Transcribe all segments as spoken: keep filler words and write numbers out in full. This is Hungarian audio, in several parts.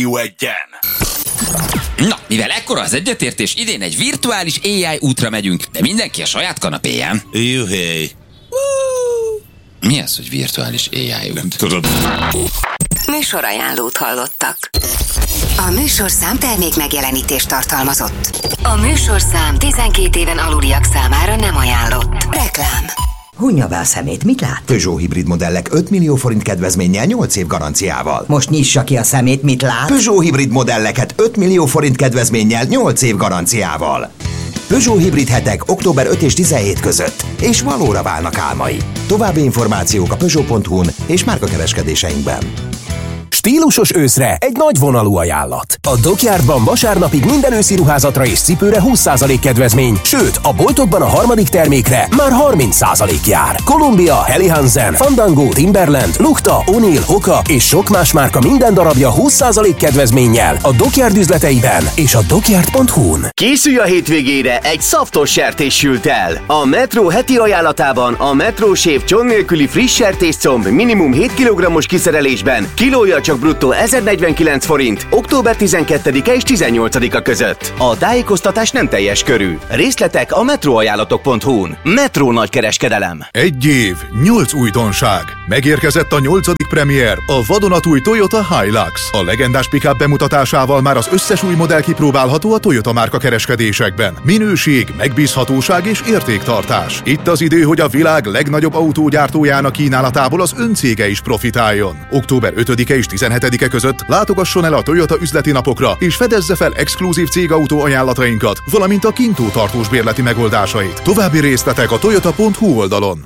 Rádió egyen. Na, mivel ekkora az egyetértés, idén egy virtuális á i útra megyünk, de mindenki a saját kanapéján. Juhé. Mi az, hogy virtuális á i út? Nem tudod. Műsorajánlót hallottak. A műsorszám termék megjelenítést tartalmazott. A műsorszám tizenkét éven aluliak számára nem ajánlott. Reklám. Hunja be a szemét, mit lát? Peugeot hibrid modellek öt millió forint kedvezménnyel nyolc év garanciával. Most nyissa ki a szemét, mit lát? Peugeot hibrid modelleket öt millió forint kedvezménnyel nyolc év garanciával. Peugeot hibrid hetek október ötödike és tizenhetedike között, és valóra válnak álmai. További információk a peugeot pont hu-n és márkakereskedéseinkben. Stílusos őszre egy nagy vonalú ajánlat. A Dockyardban vasárnapig minden őszi ruházatra és cipőre húsz százalék kedvezmény, sőt, a boltokban a harmadik termékre már harminc százalék jár. Columbia, Helly Hansen, Fandango, Timberland, Lukta, O'Neill, Hoka és sok más márka minden darabja húsz százalék kedvezménnyel a Dockyard üzleteiben és a dockyard pont hu-n. Készülj a hétvégére, egy szaftos sertés sült el. A Metro heti ajánlatában a Metro Shave cson nélküli friss sertéscomb minimum hét kilogrammos kiszerelésben, kilója csak bruttó ezernegyvenkilenc forint, október tizenkettedike és tizennyolcadika között. A tájékoztatás nem teljes körű. Részletek a metroajánlatok pont hu-n. Metro nagykereskedelem. Egy év, nyolc újdonság. Megérkezett a nyolcadik premier, a vadonatúj Toyota Hilux. A legendás pick-up bemutatásával már az összes új modell kipróbálható a Toyota márka kereskedésekben. Minőség, megbízhatóság és értéktartás. Itt az idő, hogy a világ legnagyobb autógyártójának kínálatából az öncége is profitáljon. október ötödike és tizenhetedike között látogasson el a Toyota üzleti napokra, és fedezze fel exkluzív cégautó ajánlatainkat, valamint a kintó tartós bérleti megoldásait. További részletek a toyota pont hu oldalon.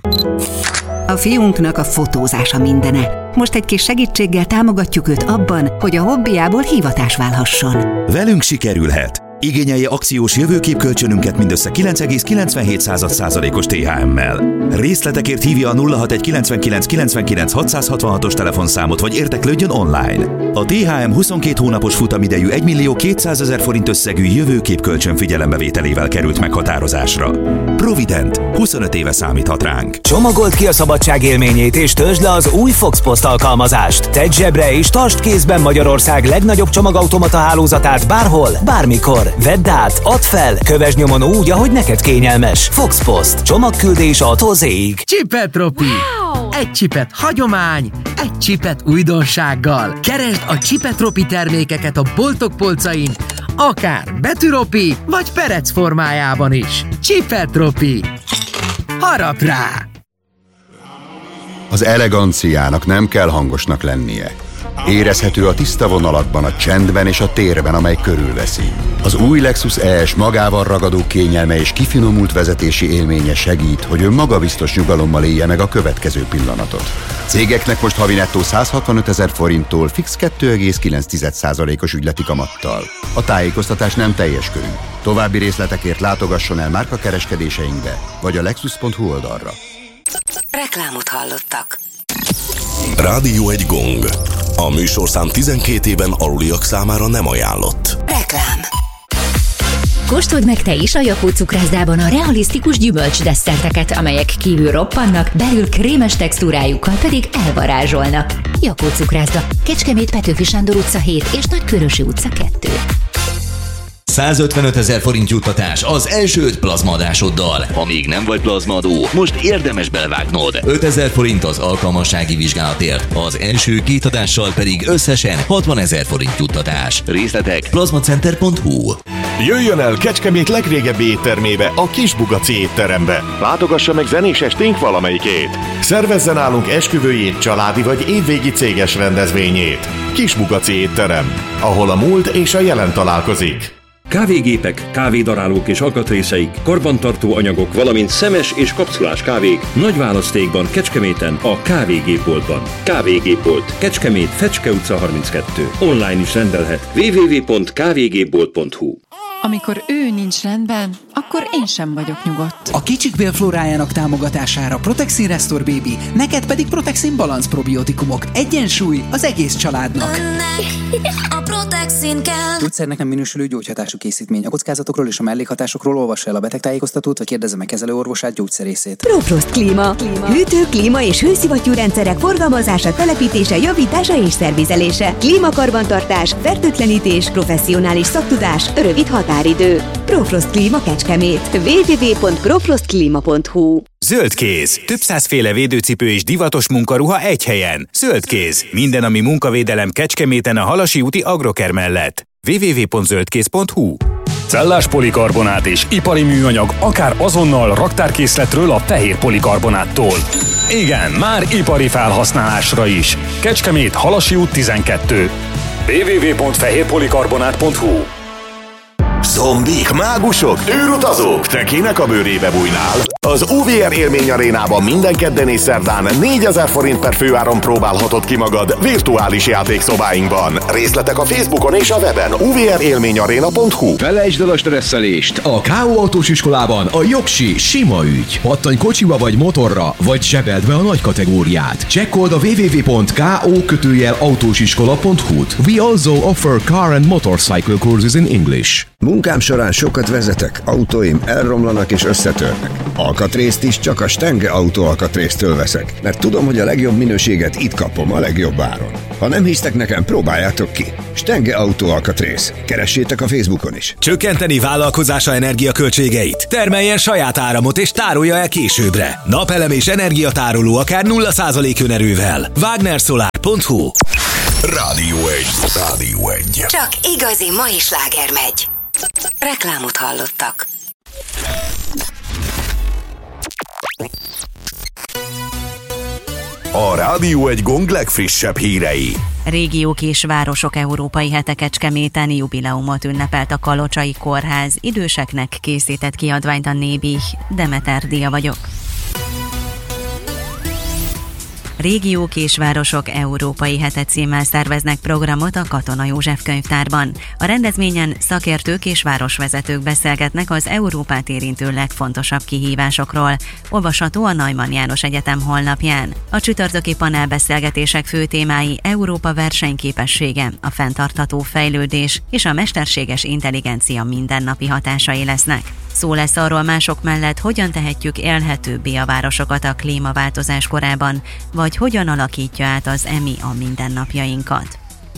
A fiunknak a fotózása mindene. Most egy kis segítséggel támogatjuk őt abban, hogy a hobbiából hivatás válhasson. Velünk sikerülhet. Igényelje akciós jövőképkölcsönünket mindössze kilenc egész kilencvenhét százalékos té há emmel. Részletekért hívja a nulla hatvanegy kilencvenkilenc kilencvenkilenc hatszázhatvanhatos telefonszámot, vagy érdeklődjön online. A té há em huszonkét hónapos futamidejű egymillió kétszázezer forint összegű jövőképkölcsön figyelembevételével került meghatározásra. Provident, huszonöt éve számíthat ránk. Csomagold ki a szabadság élményét és töltsd le az új Fox Post alkalmazást. Tedd zsebre és tartsd kézben Magyarország legnagyobb csomagautomata hálózatát bárhol, bármikor. Vedd át, add fel, kövesd nyomon úgy, ahogy neked kényelmes. Fox Post. Csomagküldés A-tól Z-ig. Csipetropi. Wow. Egy csipet hagyomány, egy csipet újdonsággal. Keresd a Csipetropi termékeket a boltok polcain, akár betűropi, vagy perec formájában is. Csipetropi. Harap rá! Az eleganciának nem kell hangosnak lennie. Érezhető a tiszta vonalakban, a csendben és a térben, amely körülveszi. Az új Lexus E S magával ragadó kényelme és kifinomult vezetési élménye segít, hogy ön magabiztos nyugalommal élje meg a következő pillanatot. Cégeknek most havi nettó száz hatvanöt ezer forinttól fix két egész kilenc százalékos ügyleti kamattal. A tájékoztatás nem teljes körű. További részletekért látogasson el márkakereskedéseinkbe, vagy a lexus pont hu oldalra. Reklámot hallottak. Rádió egy gong. A műsorszám tizenkét éven aluliak számára nem ajánlott. Reklám. Kóstold meg te is a Jakó cukrászdában a realisztikus gyümölcsdesszerteket, amelyek kívül roppannak, belül krémes textúrájukkal pedig elvarázsolnak. Jakó cukrászda, Kecskemét, Petőfi Sándor utca hét és Nagykörösi utca kettő. százötvenöt ezer forint juttatás az első öt plazmadásoddal. Ha még nem vagy plazmadó, most érdemes belevágnod. ötezer forint az alkalmassági vizsgálatért, az első két adással pedig összesen hatvanezer forint juttatás. Részletek plazmacenter pont hu. Jöjjön el Kecskemét legrégebbi éttermébe, a Kis Bugaci étterembe. Látogassa meg zenés esténk valamelyikét. Szervezzen nálunk esküvőjét, családi vagy évvégi céges rendezvényét. Kis Bugaci étterem, ahol a múlt és a jelen találkozik. Kávégépek, kávédarálók és alkatrészeik, karbantartó anyagok, valamint szemes és kapszulás kávék nagy választékban Kecskeméten a Kávégépboltban. Kávégépbolt, Kecskemét, Fecske utca harminckettő. Online is rendelhet. double-u double-u double-u pont kávégépbolt pont hu. Amikor ő nincs rendben, akkor akkor én sem vagyok nyugodt. A kicsik bélflórájának támogatására Protexin Restore Baby, neked pedig Protexin Balance probiotikumok. Egyensúly az egész családnak. A Protexin kell. Gyógyszernek nem minősülő gyógyhatású készítmény. A kockázatokról és a mellékhatásokról olvassa el a betegtájékoztatót, vagy kérdezze meg kezelőorvosát, gyógyszerészét. ProFrost Klíma. Klíma. Hűtő, klíma és hőszivattyúrendszerek forgalmazása, telepítése, javítása és szervizelése. Klímakarbantartás, fertőtlenítés, professzionális szaktudás, rövid határidő. ProFrost Klíma Kecskemét. double-u double-u double-u pont profrostklima pont hu. Zöldkéz. Több százféle védőcipő és divatos munkaruha egy helyen. Zöldkéz. Minden, ami munkavédelem Kecskeméten a Halasi úti Agroker mellett. double-u double-u double-u pont zöldkéz pont hu. Cellás polikarbonát és ipari műanyag akár azonnal raktárkészletről a fehér polikarbonáttól. Igen, már ipari felhasználásra is. Kecskemét, Halasi út tizenkettő. double-u double-u double-u pont fehér polikarbonát pont hu. Zombik, mágusok, űrutazók, te kinek a bőrébe bújnál? Az u vé er Élmény Arénában minden kedden és szerdán négyezer forint per főáron próbálhatod ki magad virtuális játékszobáinkban. Részletek a Facebookon és a weben u vé er élmény aréna pont hu. Felejtsd el a stresszelést! A ká o Autós Iskolában a jogsi sima ügy. Pattanj kocsiba vagy motorra, vagy zsebeld be a nagy kategóriát. Csekkold a double-u double-u double-u pont ko kötőjel autósiskola pont hu-t. We also offer car and motorcycle courses in English. Munkám során sokat vezetek, autóim elromlanak és összetörnek. Alkatrészt is csak a Stenge Autó alkatrésztől veszek, mert tudom, hogy a legjobb minőséget itt kapom a legjobb áron. Ha nem hisztek nekem, próbáljátok ki. Stenge Autó alkatrész. Keressétek a Facebookon is. Csökkenteni vállalkozása energiaköltségeit. Termeljen saját áramot és tárolja el későbbre. Napelem és energiatároló akár nulla százalék önerővel. wagnersolar pont hu. Rádió egy. Rádió egy. Csak igazi mai sláger megy. Reklámot hallottak. A Rádió egy Gong legfrissebb hírei. Régiók és városok európai hete Kecskeméten jubileumot ünnepelt a Kalocsai Kórház. Időseknek készített kiadványt a Nébih. Demeter Dia vagyok. Régiók és városok európai hete címmel szerveznek programot a Katona József könyvtárban. A rendezvényen szakértők és városvezetők beszélgetnek az Európát érintő legfontosabb kihívásokról. Olvasható a Neumann János Egyetem honlapján. A csütörtöki panelbeszélgetések fő témái Európa versenyképessége, a fenntartható fejlődés és a mesterséges intelligencia mindennapi hatásai lesznek. Szó lesz arról mások mellett, hogyan tehetjük élhetőbbé a városokat a klímaváltozás korában, vagy hogyan alakítja át az é em i a mindennapjainkat.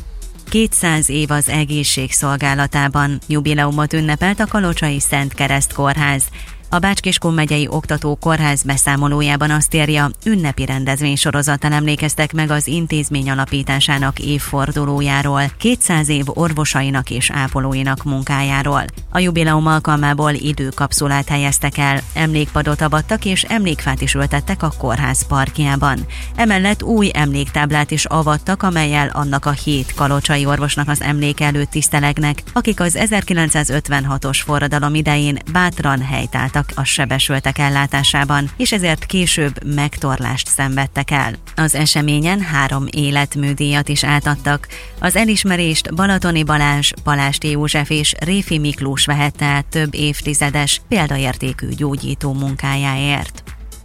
kétszáz év az egészség szolgálatában. Jubileumot ünnepelt a Kalocsai Szent Kereszt Kórház. A Bács-Kiskun megyei oktató kórház beszámolójában azt írja, ünnepi rendezvénysorozattal emlékeztek meg az intézmény alapításának évfordulójáról, kétszáz év orvosainak és ápolóinak munkájáról. A jubileum alkalmából időkapszulát helyeztek el, emlékpadot avattak és emlékfát is ültettek a kórház parkjában. Emellett új emléktáblát is avattak, amellyel annak a hét kalocsai orvosnak az emléke előtt tisztelegnek, akik az ezerkilencszázötvenhatos forradalom idején bátran helytáltak a sebesültek ellátásában, és ezért később megtorlást szenvedtek el. Az eseményen három életműdíjat is átadtak. Az elismerést Balatoni Balázs, Palásti József és Réfi Miklós vehette át több évtizedes, példaértékű gyógyító munkájáért.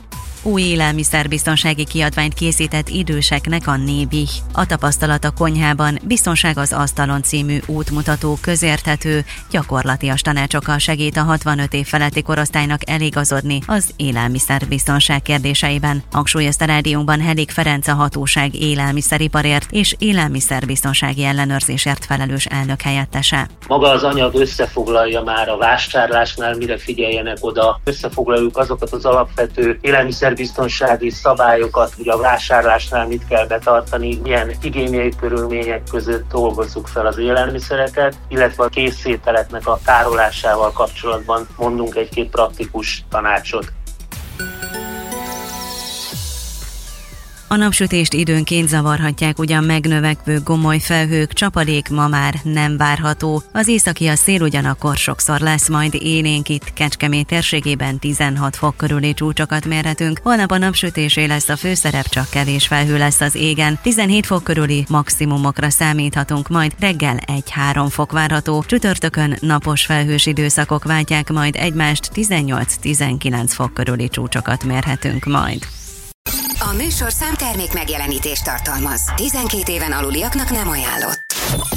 Új élelmiszerbiztonsági kiadványt készített időseknek a Nébih. A tapasztalat a konyhában, biztonság az asztalon című útmutató közérthető, gyakorlatias tanácsokkal segít a hatvanöt év feletti korosztálynak eligazodni az élelmiszerbiztonság kérdéseiben. Hangsúlyozta rádiónkban Helik Ferenc, a hatóság élelmiszeriparért és élelmiszerbiztonsági ellenőrzésért felelős elnök helyettese. Maga az anyag összefoglalja már a vásárlásnál, mire figyeljenek oda. Összefoglaljuk azokat az alapvető élelmiszer biztonsági szabályokat, hogy a vásárlásnál mit kell betartani, milyen higiéniai körülmények között dolgozzuk fel az élelmiszereket, illetve a készételeknek a tárolásával kapcsolatban mondunk egy-két praktikus tanácsot. A napsütést időnként zavarhatják ugyan megnövekvő gomoly felhők, csapadék ma már nem várható. Az északi a szél ugyanakkor sokszor lesz majd élénk, itt Kecskemét térségében tizenhat fok körüli csúcsokat mérhetünk. Holnap a napsütésé lesz a főszerep, csak kevés felhő lesz az égen. tizenhét fok körüli maximumokra számíthatunk, majd reggel egy-három fok várható. Csütörtökön napos felhős időszakok váltják majd egymást, tizennyolc-tizenkilenc fok körüli csúcsokat mérhetünk majd. A műsorszám termék megjelenítést tartalmaz. tizenkét éven aluliaknak nem ajánlott.